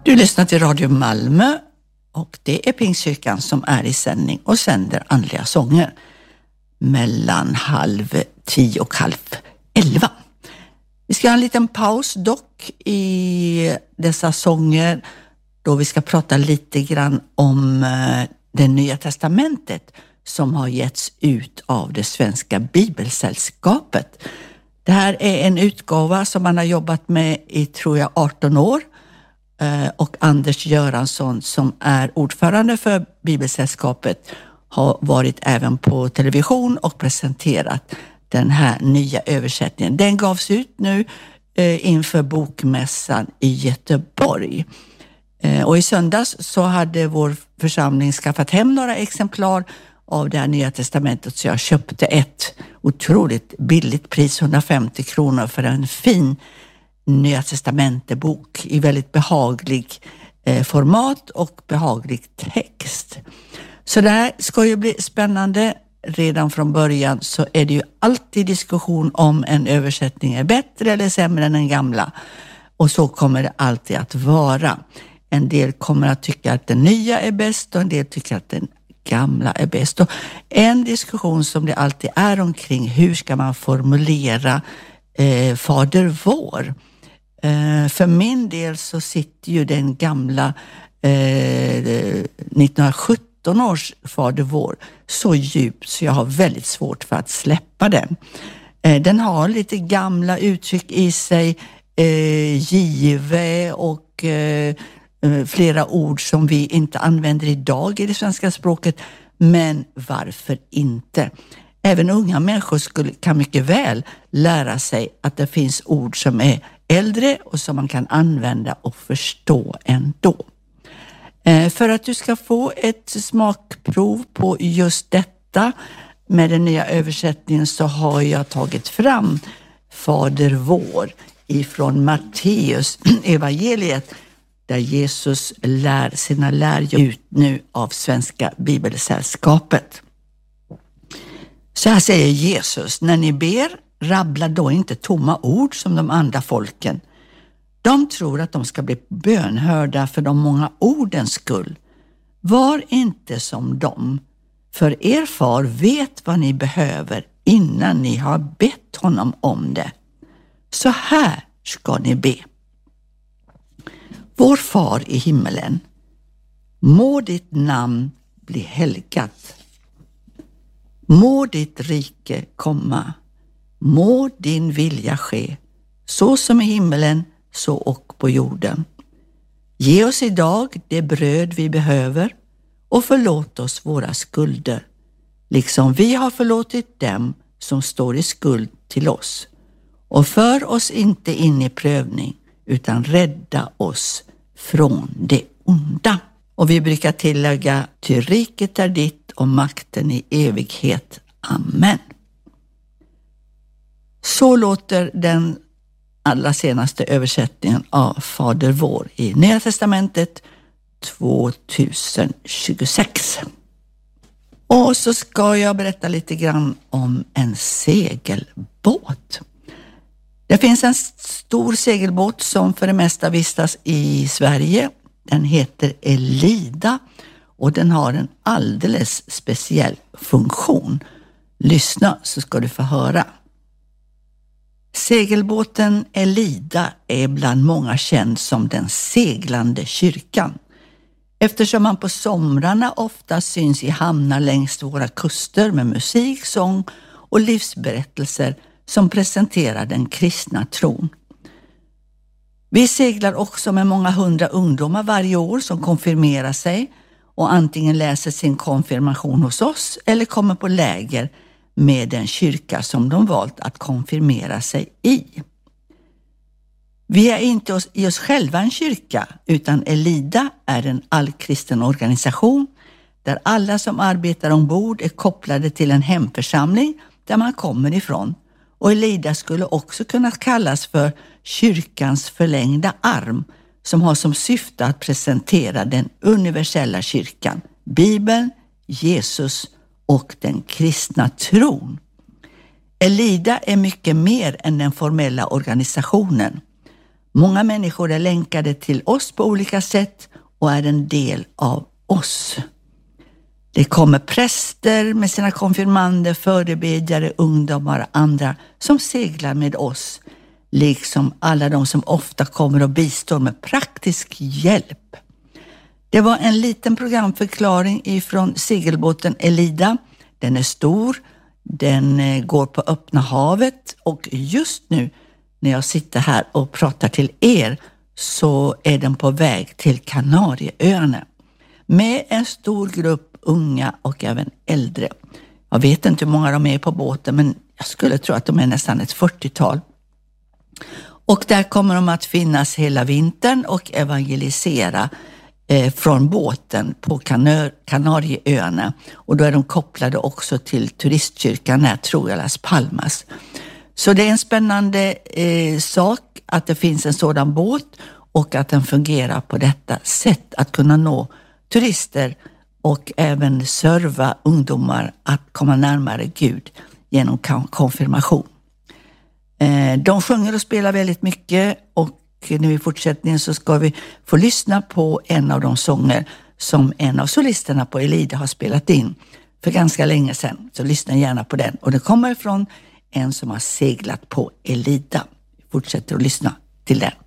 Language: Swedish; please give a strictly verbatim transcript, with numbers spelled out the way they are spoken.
Du lyssnar till Radio Malmö och det är Pingstkyrkan som är i sändning och sänder andliga sånger mellan halv tio och halv elva. Vi ska ha en liten paus dock i dessa sånger då vi ska prata lite grann om det Nya Testamentet som har getts ut av det Svenska Bibelsällskapet. Det här är en utgåva som man har jobbat med i, tror jag, arton år. Och Anders Göransson som är ordförande för Bibelsällskapet har varit även på television och presenterat den här nya översättningen. Den gavs ut nu inför bokmässan i Göteborg. Och i söndags så hade vår församling skaffat hem några exemplar av det här Nya Testamentet, så jag köpte ett otroligt billigt pris, hundrafemtio kronor, för en fin Nya Testamentet-bok i väldigt behaglig eh, format och behaglig text. Så det här ska ju bli spännande. Redan från början så är det ju alltid diskussion om en översättning är bättre eller sämre än den gamla. Och så kommer det alltid att vara. En del kommer att tycka att den nya är bäst och en del tycker att den gamla är bäst. Och en diskussion som det alltid är omkring, hur ska man formulera eh, Fader vår? Eh, för min del så sitter ju den gamla eh, nittonhundrasjutton års Fader vår så djupt så jag har väldigt svårt för att släppa den. Eh, den har lite gamla uttryck i sig, eh, give och eh, flera ord som vi inte använder idag i det svenska språket, men varför inte? Även unga människor skulle, kan mycket väl lära sig att det finns ord som är äldre och som man kan använda och förstå ändå. Eh, för att du ska få ett smakprov på just detta med den nya översättningen så har jag tagit fram Fader vår ifrån Matteus evangeliet, där Jesus lär sina lärjungar ut nu av Svenska Bibelsällskapet. Så här säger Jesus: när ni ber, rabbla då inte tomma ord som de andra folken. De tror att de ska bli bönhörda för de många ordens skull. Var inte som dem, för er far vet vad ni behöver innan ni har bett honom om det. Så här ska ni be. Vår far i himmelen, må ditt namn bli helgat. Må ditt rike komma. Må din vilja ske, så som i himmelen, så och på jorden. Ge oss idag det bröd vi behöver och förlåt oss våra skulder, liksom vi har förlåtit dem som står i skuld till oss. Och för oss inte in i prövning, utan rädda oss från det onda. Och vi brukar tillägga: ty riket är ditt och makten i evighet. Amen. Så låter den allra senaste översättningen av Fader vår i Nya Testamentet tjugohundratjugosex. Och så ska jag berätta lite grann om en segelbåt. Det finns en stor segelbåt som för det mesta vistas i Sverige. Den heter Elida och den har en alldeles speciell funktion. Lyssna så ska du få höra. Segelbåten Elida är bland många känd som den seglande kyrkan, eftersom man på somrarna ofta syns i hamnar längs våra kuster med musik, sång och livsberättelser som presenterar den kristna tron. Vi seglar också med många hundra ungdomar varje år som konfirmerar sig och antingen läser sin konfirmation hos oss eller kommer på läger med den kyrka som de valt att konfirmera sig i. Vi är inte i oss själva en kyrka, utan Elida är en allkristen organisation där alla som arbetar ombord är kopplade till en hemförsamling där man kommer ifrån. Och Elida skulle också kunna kallas för kyrkans förlängda arm, som har som syfte att presentera den universella kyrkan, Bibeln, Jesus och den kristna tron. Elida är mycket mer än den formella organisationen. Många människor är länkade till oss på olika sätt och är en del av oss. Det kommer präster med sina konfirmander, förebedjare, ungdomar och andra som seglar med oss, liksom alla de som ofta kommer och bistår med praktisk hjälp. Det var en liten programförklaring ifrån segelbåten Elida. Den är stor, den går på öppna havet och just nu när jag sitter här och pratar till er så är den på väg till Kanarieöarna med en stor grupp unga och även äldre. Jag vet inte hur många de är på båten, men jag skulle tro att de är nästan ett fyrtiotal. Och där kommer de att finnas hela vintern och evangelisera eh, från båten på Kanar- Kanarieöarna. Och då är de kopplade också till turistkyrkan här, tror jag, Las Palmas. Så det är en spännande eh, sak att det finns en sådan båt och att den fungerar på detta sätt att kunna nå turister och även serva ungdomar att komma närmare Gud genom konfirmation. Eh, de sjunger och spelar väldigt mycket och nu i fortsättningen så ska vi få lyssna på en av de sånger som en av solisterna på Elida har spelat in för ganska länge sedan. Så lyssna gärna på den och det kommer från en som har seglat på Elida. Vi fortsätter att lyssna till den.